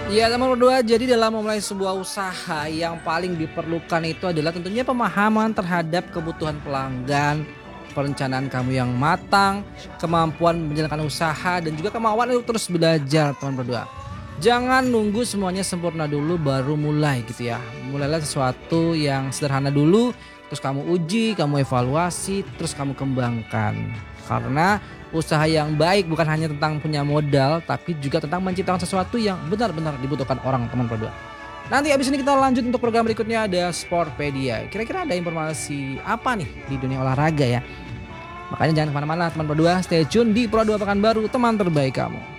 Ya teman berdua, jadi dalam memulai sebuah usaha yang paling diperlukan itu adalah tentunya pemahaman terhadap kebutuhan pelanggan, perencanaan kamu yang matang, kemampuan menjalankan usaha dan juga kemauan untuk terus belajar teman berdua. Jangan nunggu semuanya sempurna dulu baru mulai gitu ya. Mulailah sesuatu yang sederhana dulu, terus kamu uji, kamu evaluasi, terus kamu kembangkan. Karena usaha yang baik bukan hanya tentang punya modal, tapi juga tentang menciptakan sesuatu yang benar-benar dibutuhkan orang teman berdua. Nanti abis ini kita lanjut untuk program berikutnya ada Sportpedia. Kira-kira ada informasi apa nih di dunia olahraga ya? Makanya jangan kemana-mana teman berdua, stay tune di Pro 2 Pekanbaru, teman terbaik kamu.